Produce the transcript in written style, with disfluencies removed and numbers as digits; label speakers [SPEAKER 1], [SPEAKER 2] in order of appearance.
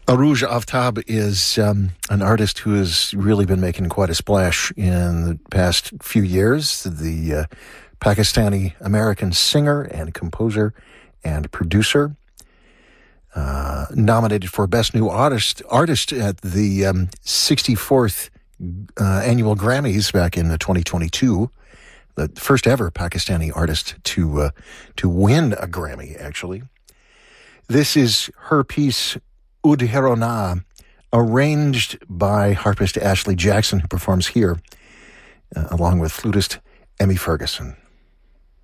[SPEAKER 1] Arooj Aftab is an artist who has really been making quite a splash in the past few years. The Pakistani-American singer and composer and producer, nominated for Best New Artist at the 64th annual Grammys back in 2022. The first ever Pakistani artist to win a Grammy, actually. This is her piece, Ud Herona, arranged by harpist Ashley Jackson, who performs here, along with flutist Emmy Ferguson.